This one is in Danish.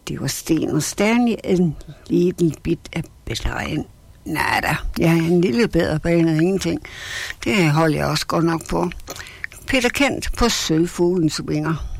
Det var Sten og Stanley, en lille bit af bedre. Nej da, jeg er en lille bedre bane end ingenting. Det holder jeg også godt nok på. Peter Kent på Sølvfuglens vinger.